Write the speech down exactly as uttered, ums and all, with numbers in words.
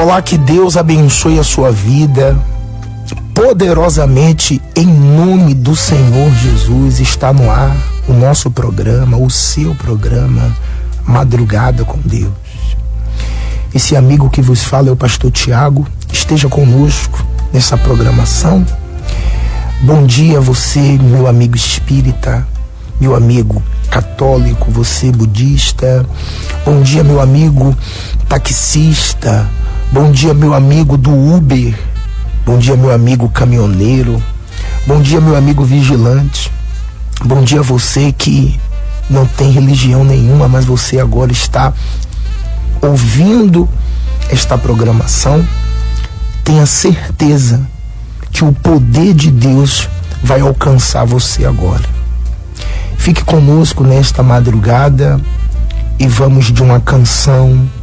Olá, que Deus abençoe a sua vida poderosamente em nome do Senhor Jesus. Está no ar o nosso programa, o seu programa Madrugada com Deus. Esse amigo que vos fala é o pastor Tiago. Esteja conosco nessa programação. Bom dia você, meu amigo espírita, meu amigo católico, você budista. Bom dia, meu amigo taxista. Bom dia, meu amigo do Uber. Bom dia, meu amigo caminhoneiro. Bom dia, meu amigo vigilante. Bom dia, você que não tem religião nenhuma, mas você agora está ouvindo esta programação. Tenha certeza que o poder de Deus vai alcançar você agora. Fique conosco nesta madrugada e vamos de uma canção